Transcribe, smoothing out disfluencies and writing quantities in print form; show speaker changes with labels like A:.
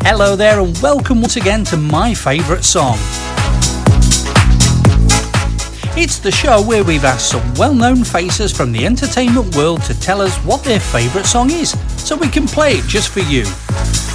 A: Hello there and welcome once again to My Favourite Song. It's the show where we've asked some well-known faces from the entertainment world to tell us what their favourite song is, so we can play it just for you.